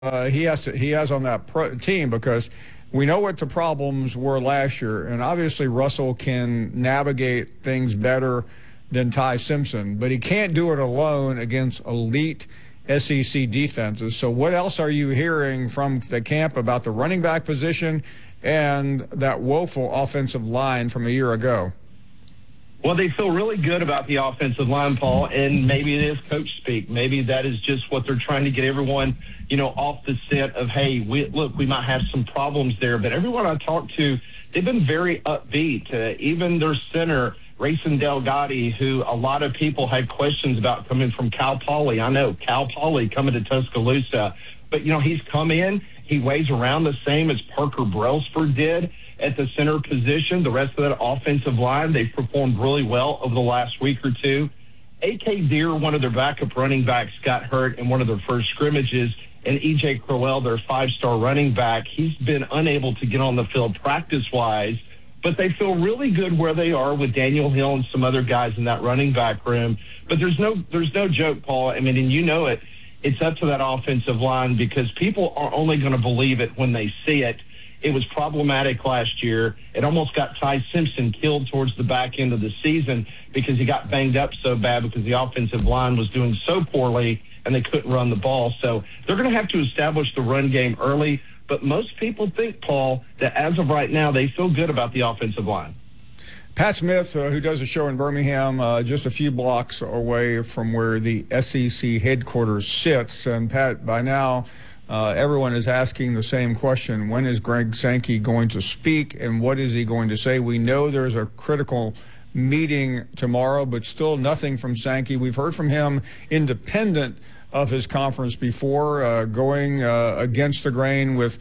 he has on that team, because we know what the problems were last year, and obviously Russell can navigate things better than Ty Simpson, but he can't do it alone against elite SEC defenses. So what else are you hearing from the camp about the running back position and that woeful offensive line from a year ago? Well, they feel really good about the offensive line, Paul, and maybe it is coach speak. Maybe that is just what they're trying to get everyone, off the scent of, hey, we might have some problems there. But everyone I talked to, they've been very upbeat. Even their center, Rayson Delgado, who a lot of people had questions about coming from Cal Poly. I know, Cal Poly coming to Tuscaloosa. But, he's come in. He weighs around the same as Parker Brailsford did at the center position. The rest of that offensive line, they've performed really well over the last week or two. A.K. Deer, one of their backup running backs, got hurt in one of their first scrimmages, and E.J. Crowell, their five-star running back, he's been unable to get on the field practice-wise, but they feel really good where they are with Daniel Hill and some other guys in that running back room. But there's no joke, Paul. I mean, and you know it. It's up to that offensive line, because people are only going to believe it when they see it. It was problematic last year. It almost got Ty Simpson killed towards the back end of the season because he got banged up so bad because the offensive line was doing so poorly and they couldn't run the ball. So they're going to have to establish the run game early. But most people think, Paul, that as of right now, they feel good about the offensive line. Pat Smith, who does a show in Birmingham, just a few blocks away from where the SEC headquarters sits. And Pat, by now, everyone is asking the same question. When is Greg Sankey going to speak, and what is he going to say? We know there's a critical meeting tomorrow, but still nothing from Sankey. We've heard from him independent of his conference before, going against the grain with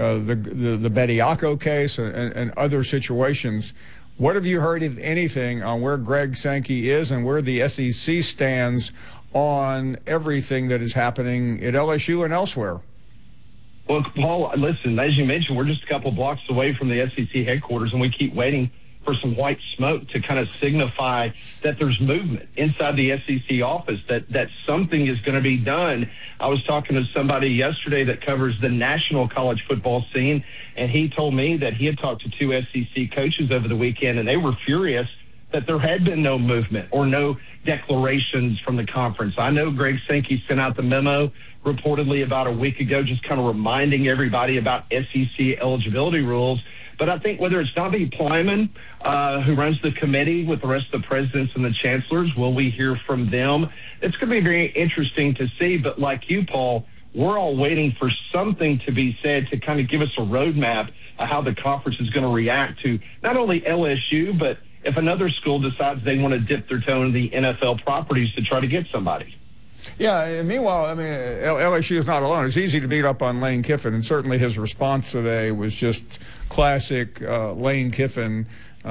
the Bediako case and other situations. What have you heard, if anything, on where Greg Sankey is and where the SEC stands on everything that is happening at LSU and elsewhere? Well, Paul, listen, as you mentioned, we're just a couple blocks away from the SEC headquarters, and we keep waiting for some white smoke to kind of signify that there's movement inside the SEC office, that something is going to be done. I was talking to somebody yesterday that covers the national college football scene, and he told me that he had talked to two SEC coaches over the weekend, and they were furious that there had been no movement or no declarations from the conference. I know Greg Sankey sent out the memo reportedly about a week ago, just kind of reminding everybody about SEC eligibility rules. But I think whether it's Navi Plyman, who runs the committee with the rest of the presidents and the chancellors, will we hear from them? It's going to be very interesting to see. But like you, Paul, we're all waiting for something to be said to kind of give us a roadmap of how the conference is going to react to not only LSU, but if another school decides they want to dip their toe in the NFL properties to try to get somebody. Yeah, and meanwhile, I mean, LSU is not alone. It's easy to beat up on Lane Kiffin, and certainly his response today was just classic Lane Kiffin.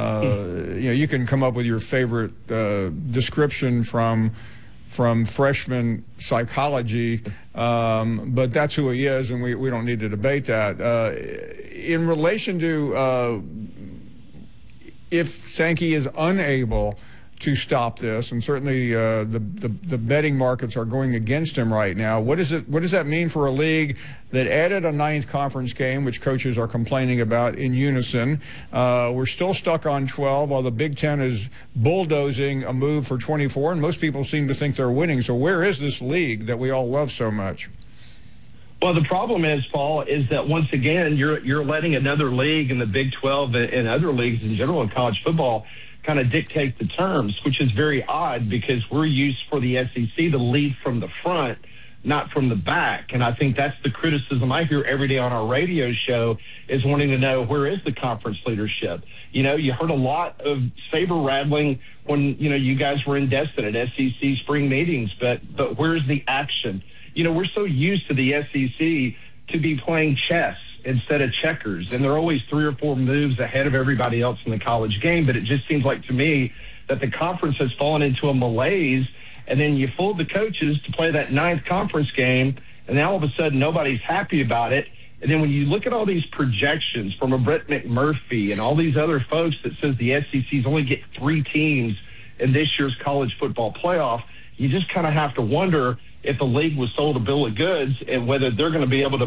You can come up with your favorite description from freshman psychology, but that's who he is, and we don't need to debate that. In relation to if Sankey is unable to stop this, and certainly the betting markets are going against him right now, what does that mean for a league that added a ninth conference game, which coaches are complaining about in unison? We're still stuck on 12, while the Big Ten is bulldozing a move for 24, and most people seem to think they're winning. So where is this league that we all love so much? Well, the problem is, Paul, is that once again, you're letting another league in the Big 12 and other leagues in general in college football kind of dictate the terms, which is very odd because we're used for the SEC to lead from the front, not from the back. And I think that's the criticism I hear every day on our radio show, is wanting to know, where is the conference leadership? You heard a lot of saber rattling when, you guys were in Destin at SEC spring meetings, but where's the action? We're so used to the SEC to be playing chess instead of checkers, and they're always 3 or 4 moves ahead of everybody else in the college game. But it just seems like to me that the conference has fallen into a malaise, and then you fooled the coaches to play that ninth conference game, and now all of a sudden nobody's happy about it. And then when you look at all these projections from a Brett McMurphy and all these other folks that says the SEC's only get 3 teams in this year's college football playoff, you just kind of have to wonder if the league was sold a bill of goods and whether they're going to be able to